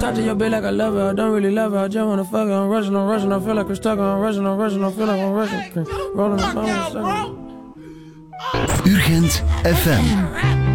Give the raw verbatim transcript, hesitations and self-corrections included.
Shot to your bitch like I love her, I don't really love her. I just wanna fuck her, I'm rushing, I'm rushing, I feel like I'm stuck, I'm rushing, I'm rushing, I feel like I'm rushing. Rolling the phone, Urgent F M.